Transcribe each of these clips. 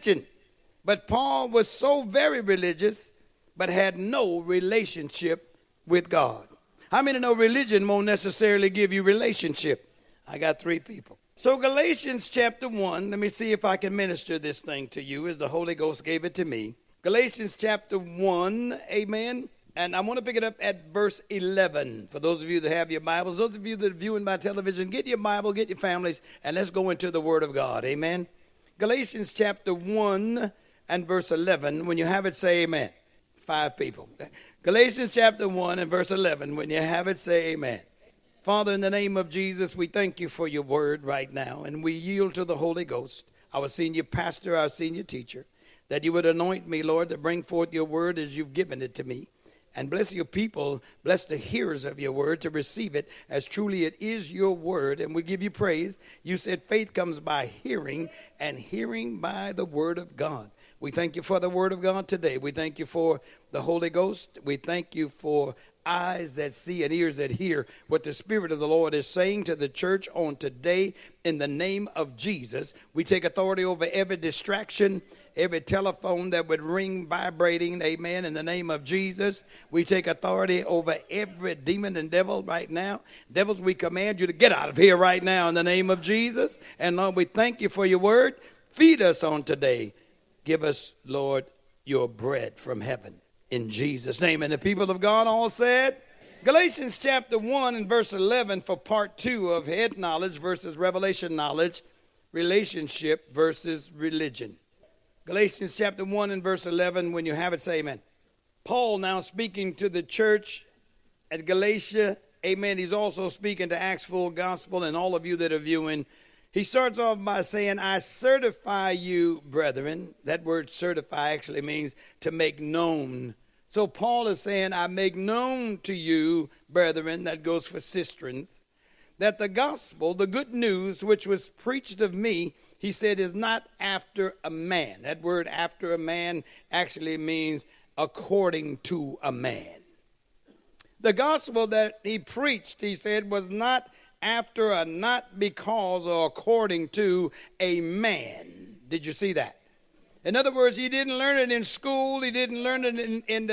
religion. But Paul was so very religious, but had no relationship with God. How many know religion won't necessarily give you relationship? I got 3 people. So Galatians chapter 1, let me see if I can minister this thing to you as the Holy Ghost gave it to me. Galatians chapter 1, amen. And I want to pick it up at verse 11. For those of you that have your Bibles, those of you that are viewing by television, get your Bible, get your families, and let's go into the Word of God, amen. Galatians chapter 1 and verse 11. When you have it, say amen. 5 people. Galatians chapter 1 and verse 11. When you have it, say amen. Father, in the name of Jesus, we thank you for your word right now, and we yield to the Holy Ghost, our senior pastor, our senior teacher, that you would anoint me, Lord, to bring forth your word as you've given it to me. And bless your people, bless the hearers of your word to receive it as truly it is your word. And we give you praise. You said faith comes by hearing, and hearing by the word of God. We thank you for the word of God today. We thank you for the Holy Ghost. We thank you for eyes that see and ears that hear what the Spirit of the Lord is saying to the church on today in the name of Jesus. We take authority over every distraction, every telephone that would ring vibrating, amen, in the name of Jesus. We take authority over every demon and devil right now. Devils, we command you to get out of here right now in the name of Jesus. And Lord, we thank you for your word. Feed us on today. Give us, Lord, your bread from heaven. In Jesus' name. And the people of God all said, Galatians chapter 1 and verse 11 for part 2 of head knowledge versus revelation knowledge, relationship versus religion. Galatians chapter 1 and verse 11, when you have it, say amen. Paul now speaking to the church at Galatia, amen. He's also speaking to Acts Full Gospel and all of you that are viewing. He starts off by saying, I certify you, brethren. That word certify actually means to make known. So Paul is saying, I make known to you, brethren, that goes for sisterins, that the gospel, the good news, which was preached of me, he said, is not after a man. That word after a man actually means according to a man. The gospel that he preached, he said, was not after or not because or according to a man. Did you see that? In other words, he didn't learn it in school. He didn't learn it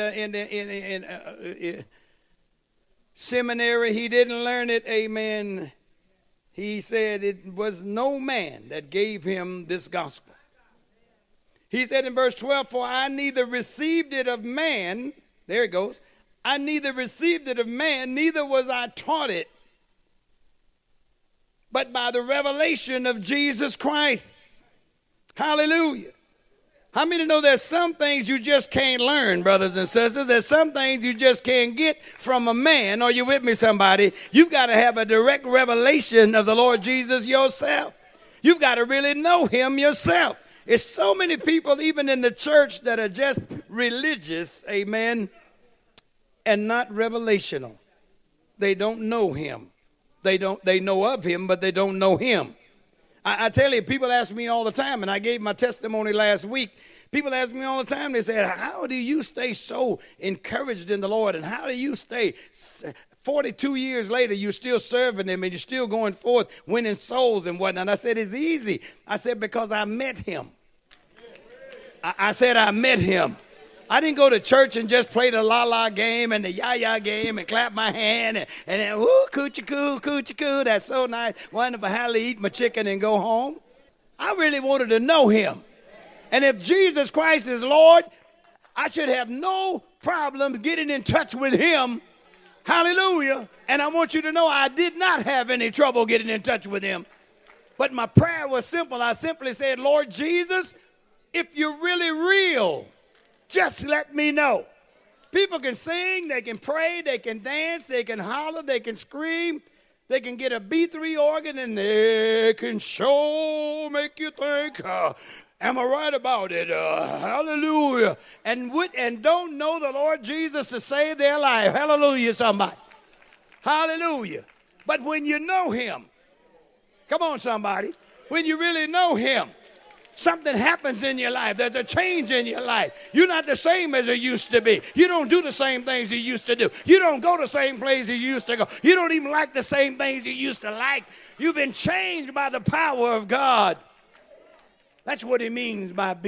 in seminary. He didn't learn it, amen. He said it was no man that gave him this gospel. He said in verse 12, for I neither received it of man. There it goes. I neither received it of man, neither was I taught it, but by the revelation of Jesus Christ. Hallelujah. How many know there's some things you just can't learn, brothers and sisters? There's some things you just can't get from a man. Are you with me, somebody? You've got to have a direct revelation of the Lord Jesus yourself. You've got to really know him yourself. It's so many people, even in the church, that are just religious, amen, and not revelational. They don't know him. They know of him, but they don't know him. I tell you, people ask me all the time, and I gave my testimony last week. People ask me all the time, they said, how do you stay so encouraged in the Lord? And how do you stay 42 years later, you're still serving him and you're still going forth, winning souls and whatnot? I said, it's easy. I said, because I met him. I said, I met him. I didn't go to church and just play the la-la game and the ya-ya game and clap my hand and then, woo, coochie-coo, that's so nice. Wonderful, how to eat my chicken and go home. I really wanted to know him. And if Jesus Christ is Lord, I should have no problem getting in touch with him. Hallelujah. And I want you to know I did not have any trouble getting in touch with him. But my prayer was simple. I simply said, Lord Jesus, if you're really real, just let me know. People can sing, they can pray, they can dance, they can holler, they can scream, they can get a B3 organ, and they can sure make you think, am I right about it? Hallelujah. And don't know the Lord Jesus to save their life. Hallelujah, somebody. Hallelujah. But when you know him, come on, somebody, when you really know him, something happens in your life. There's a change in your life. You're not the same as you used to be. You don't do the same things you used to do. You don't go the same places you used to go. You don't even like the same things you used to like. You've been changed by the power of God. That's what he means by being